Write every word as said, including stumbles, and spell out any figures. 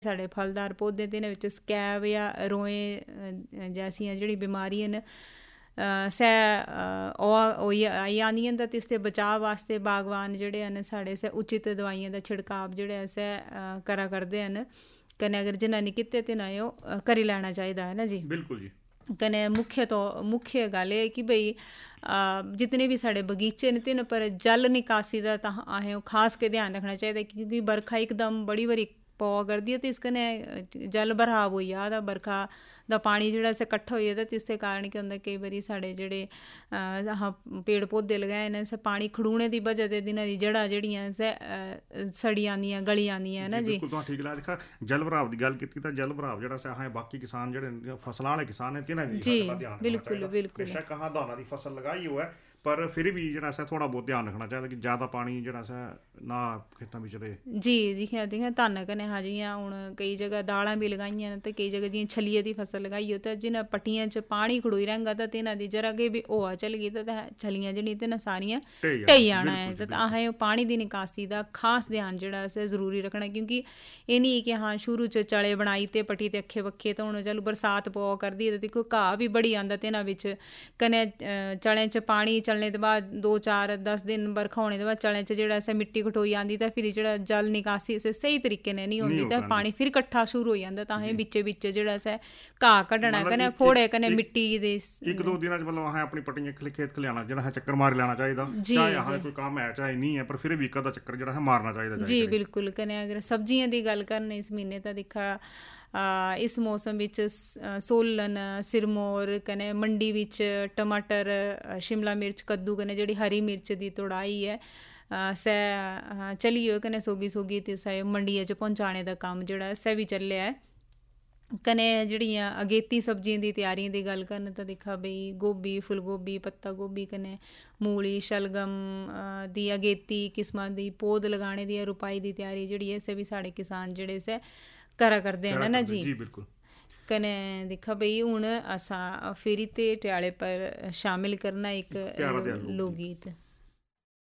साढ़े फलदार पौधे ते इन्हां विच स्कैब या रोएं जैसियां जेह्ड़ी बीमारियां न सै ओह् आई आंदियां न। ते इसदे बचाव वास्ते बागवान जेह्ड़े हैन साढ़े सै उचित दवाइयां दा छिड़काव जेह्ड़ा असें करा करदे हैन। कन्नै अगर जिन्ना नि कीते ते ना ओह् करी लैना चाहिदा है ना जी। बिल्कुल जी। कन्नै मुख्य तो मुख्य गल्ल एह् कि भई जितने भी साढ़े बगीचे न तिन्न पर जल निकासी दा तां असें ओह् खास के ध्यान रखना चाहिदा, क्योंकि बरखा इकदम बड़ी बारी पवा करदी ऐ ते इस कन्नै जल भराव होई जा दा, बरखा दा पानी जेह्ड़ा असें कट्ठा होई गेदा ते इसदे कारण केह् होंदा केईं बारी साढ़े जेह्ड़े असें पेड़ पौधे लगाए न असें पानी खड़ोने दी बजह ते दिनां दी जड़ां जेह्ड़ियां असें सड़ी आंदियां गली आंदियां है ना जी। बिल्कुल तुसें ठीक लाया। दिक्खा जल भराव दी गल्ल कीती तां जल भराव जेह्ड़ा असें बाकी किसान जेह्ड़े फसलां आह्ले किसान न तिन्हां दी जी ध्यान बिल्कुल बिल्कुल बेशक असें धाना दी फसल लगाई होऐ पर फिर भी जेह्ड़ा असें थोह्ड़ा बहुत ध्यान रखना चाहिदा कि ज़्यादा पानी जेह्ड़ा असें ना खेतां बिच रेह्। जी दिक्खेआ दिक्खेआ धानै कन्नै हा जियां हून केईं जगह दालां बी लगाइयां न ते केईं जगह जियां छलिये दी फसल लगाई हो ते जिन्हां पट्टियें च पानी खड़ोई रैंह्गा ते तिन्हां दी जरा के भी होआ चलगी ते छलियां जेह्ड़ियां ते सारियां ढेई जाना ऐ। ते असें ओह् पानी दी निकासी दा खास ध्यान जेह्ड़ा असें जरूरी रखना, क्योंकि एह् निं कि हां शुरू च चले बनाई ते पट्टी ते अक्खे बक्खे ते हून चलो बरसात पवा करदी ते दिक्खो घाऽ बी बड़ी आंदा तिन्हां बिच। कन्नै चलें च पानी चलने दे बाद दो चार दस दिन बरखा होने दे बाद चलें च जेह्ड़ा असें मिट्टी कटोई आंदी ते फिर जेह्ड़ा जल निकासी असें स्हेई तरीके नै निं होंदी ते पानी फिर कट्ठा शुरू होई जंदा। तां असें बिच्चे बिच्च जेह्ड़ा असें घाऽ कड्ढना कन्नै फोड़े कन्नै मिट्टी दे इक दो दिनां च मतलब असें अपनी पट्टियां खेत खलियाना जेह्ड़ा असें चक्कर मारी लैना चाहिदा, चाहे असें कोई कम्म है चाहे नेईं है पर फिर बी इक अद्धा चक्कर जेह्ड़ा असें मारना चाहिदा जी बिल्कुल। कन्नै अगर सब्जियां दी गल्ल करन इस म्हीने तां दिक्खा इस मौसम बिच सोलन सिरमौर कन्नै मंडी बिच टमाटर शिमला मिर्च कद्दू कन्नै जेह्ड़ी हरी मिर्च दी तोड़ाई ऐ सै चली होए कन्नै सोगी सोगी ते मंडियें च पहुंचाने दा कम्म जेह्ड़ा सै बी चलेआ ऐ। कन्नै जेह्ड़ियां अगेती सब्जियें दी त्यारियें दी गल्ल करन तां दिक्खा भई गोभी फुलगोभी पत्ता गोभी कन्नै मूली शलगम दी अगेती किस्मां दी पौध लगाने दी रुपाई दी त्यारी जेह्ड़ी ऐ इस बी साढ़े किसान जेह्ड़े से करा करदे न ना जी। कन्नै दिक्खा भई हून असां फिरी ते ध्याड़े पर शामिल करना इक लोक गीत।